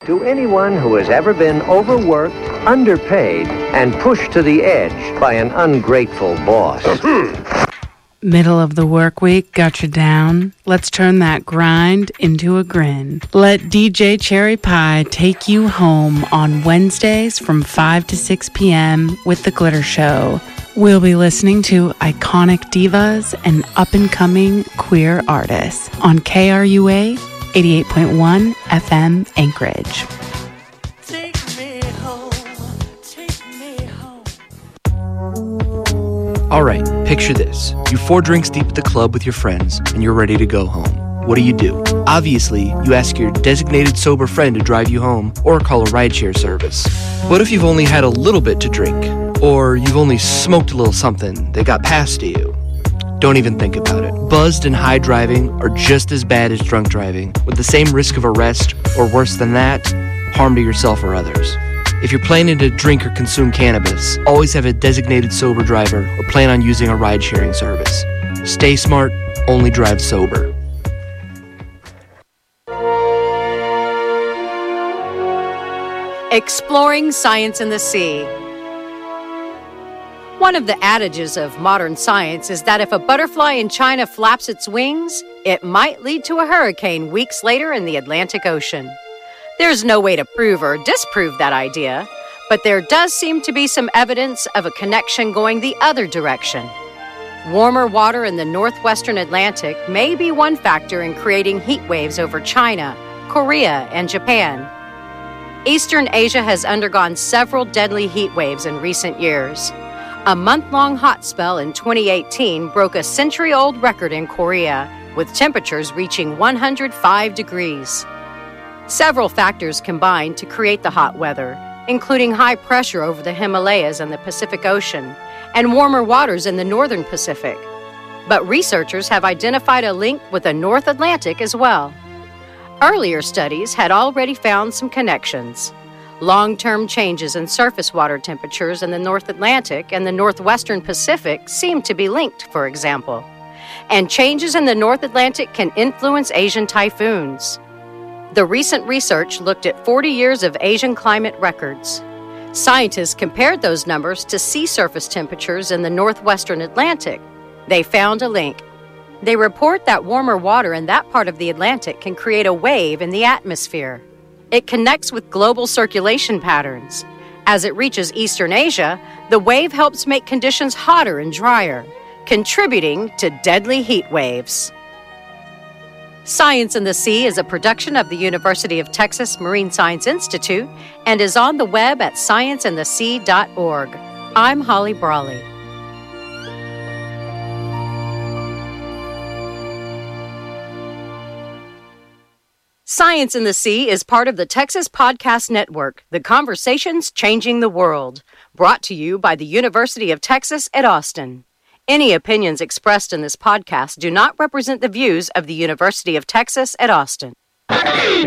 To anyone who has ever been overworked, underpaid, and pushed to the edge by an ungrateful boss. Middle of the work week got you down? Let's turn that grind into a grin. Let DJ Cherry Pie take you home on Wednesdays from 5 to 6 p.m. with The Glitter Show. We'll be listening to iconic divas and up-and-coming queer artists on KRUA 88.1 FM Anchorage. Take me home, take me home. All right, picture this. You're 4 drinks deep at the club with your friends, and you're ready to go home. What do? Obviously, you ask your designated sober friend to drive you home or call a rideshare service. What if you've only had a little bit to drink? Or you've only smoked a little something that got passed to you? Don't even think about it. Buzzed and high driving are just as bad as drunk driving, with the same risk of arrest, or worse than that, harm to yourself or others. If you're planning to drink or consume cannabis, always have a designated sober driver or plan on using a ride-sharing service. Stay smart, only drive sober. Exploring science in the sea. One of the adages of modern science is that if a butterfly in China flaps its wings, it might lead to a hurricane weeks later in the Atlantic Ocean. There's no way to prove or disprove that idea, but there does seem to be some evidence of a connection going the other direction. Warmer water in the northwestern Atlantic may be one factor in creating heat waves over China, Korea, and Japan. Eastern Asia has undergone several deadly heat waves in recent years. A month-long hot spell in 2018 broke a century-old record in Korea, with temperatures reaching 105 degrees. Several factors combined to create the hot weather, including high pressure over the Himalayas and the Pacific Ocean, and warmer waters in the northern Pacific. But researchers have identified a link with the North Atlantic as well. Earlier studies had already found some connections. Long-term changes in surface water temperatures in the North Atlantic and the northwestern Pacific seem to be linked, for example. And changes in the North Atlantic can influence Asian typhoons. The recent research looked at 40 years of Asian climate records. Scientists compared those numbers to sea surface temperatures in the northwestern Atlantic. They found a link. They report that warmer water in that part of the Atlantic can create a wave in the atmosphere. It connects with global circulation patterns. As it reaches Eastern Asia, the wave helps make conditions hotter and drier, contributing to deadly heat waves. Science in the Sea is a production of the University of Texas Marine Science Institute and is on the web at scienceinthesea.org. I'm Holly Brawley. Science in the Sea is part of the Texas Podcast Network, The Conversations Changing the World, brought to you by the University of Texas at Austin. Any opinions expressed in this podcast do not represent the views of the University of Texas at Austin.